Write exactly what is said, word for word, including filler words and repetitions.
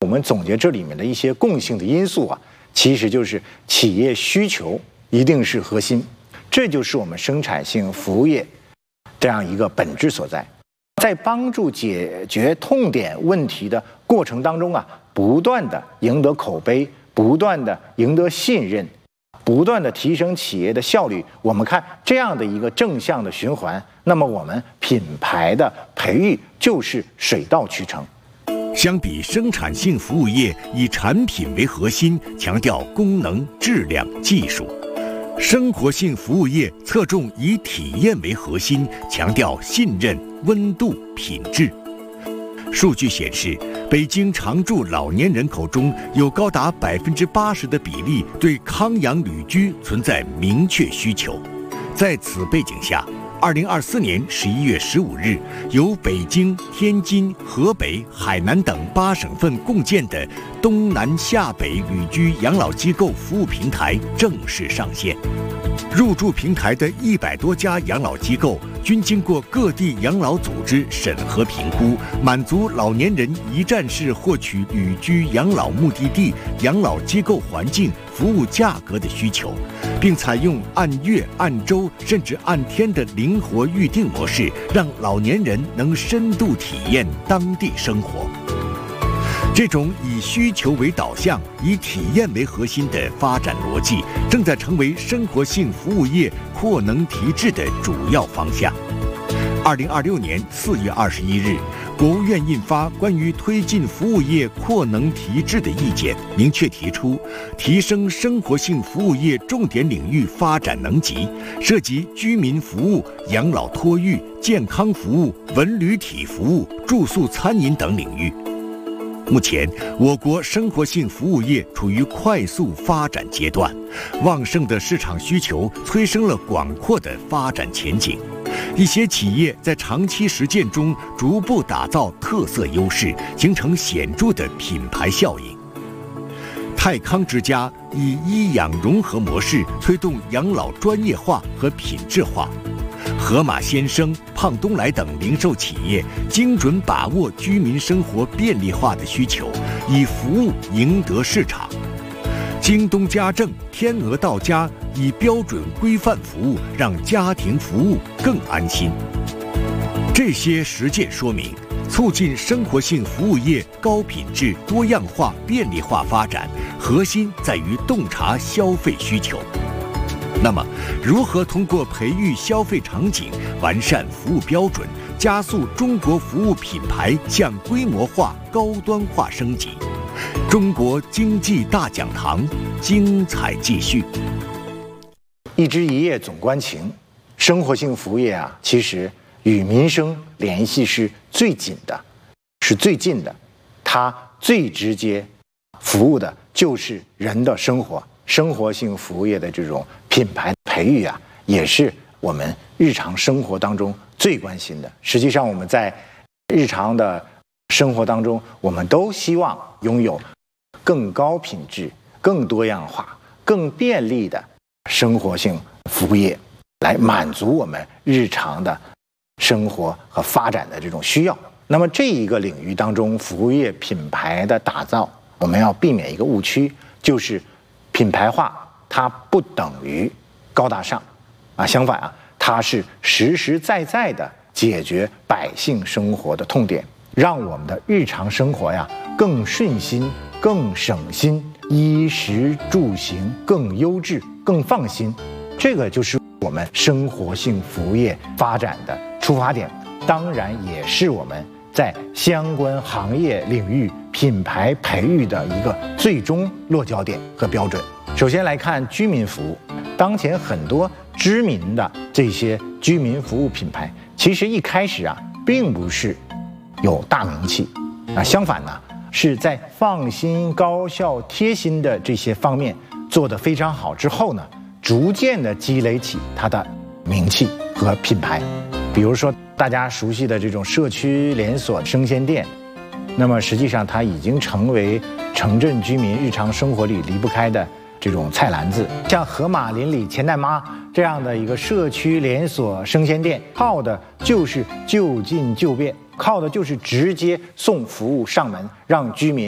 们总结这里面的一些共性的因素啊，其实就是企业需求一定是核心，这就是我们生产性服务业这样一个本质所在。在帮助解决痛点问题的过程当中啊，不断的赢得口碑，不断的赢得信任，不断的提升企业的效率。我们看这样的一个正向的循环，那么我们品牌的培育就是水到渠成。 相比生产性服务业以产品为核心，强调功能、质量、技术，生活性服务业侧重以体验为核心，强调信任、温度、品质。数据显示，北京常住老年人口中有高达百分之八十的比例对康养旅居存在明确需求。在此背景下，二零二四年十一月十五日，由北京、天津、河北、海南等八省份共建的东南下北旅居养老机构服务平台正式上线。入驻平台的一百多家养老机构均经过各地养老组织审核评估，满足老年人一站式获取旅居养老目的地、养老机构环境、服务价格的需求，并采用按月、按周甚至按天的灵活预订模式，让老年人能深度体验当地生活。这种以需求为导向、以体验为核心的发展逻辑，正在成为生活性服务业扩能提质的主要方向。二零二六年四月二十一日，国务院印发关于推进服务业扩能提质的意见，明确提出，提升生活性服务业重点领域发展能级，涉及居民服务、养老托育、健康服务、文旅体服务、住宿餐饮等领域。目前，我国生活性服务业处于快速发展阶段，旺盛的市场需求催生了广阔的发展前景。一些企业在长期实践中逐步打造特色优势，形成显著的品牌效应。泰康之家以医养融合模式推动养老专业化和品质化。盒马鲜生、胖东来等零售企业精准把握居民生活便利化的需求，以服务赢得市场。京东家政、天鹅到家以标准规范服务，让家庭服务更安心。这些实践说明，促进生活性服务业高品质、多样化、便利化发展，核心在于洞察消费需求。那么，如何通过培育消费场景、完善服务标准，加速中国服务品牌向规模化、高端化升级？中国经济大讲堂精彩继续。 一枝一叶总关情，生活性服务业啊，其实与民生联系是最紧的，是最近的，它最直接服务的就是人的生活。生活性服务业的这种品牌培育啊，也是我们日常生活当中最关心的。实际上，我们在日常的生活当中，我们都希望拥有更高品质、更多样化、更便利的生活性服务业，来满足我们日常的生活和发展的这种需要。那么这一个领域当中，服务业品牌的打造，我们要避免一个误区，就是品牌化它不等于高大上啊，相反啊，它是实实在在的解决百姓生活的痛点，让我们的日常生活呀更顺心、更省心，衣食住行更优质、更放心。这个就是我们生活性服务业发展的出发点，当然也是我们在相关行业领域品牌培育的一个最终落脚点和标准。首先来看居民服务，当前很多知名的这些居民服务品牌，其实一开始啊，并不是有大名气啊，相反呢，是在放心、高效、贴心的这些方面做得非常好之后呢，逐渐的积累起它的名气和品牌。比如说大家熟悉的这种社区连锁生鲜店，那么实际上它已经成为城镇居民日常生活里离不开的这种菜篮子。像盒马邻里钱大妈这样的一个社区连锁生鲜店，靠的就是就近就便，靠的就是直接送服务上门，让居民